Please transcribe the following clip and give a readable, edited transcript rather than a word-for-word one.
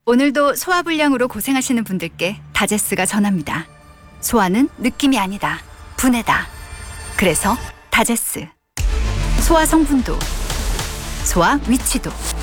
오늘도 소화불량으로 고생하시는 분들께 다제스가 전합니다. 소화는 느낌이 아니다. 분해다. 그래서 다제스. 소화 성분도, 소화 위치도,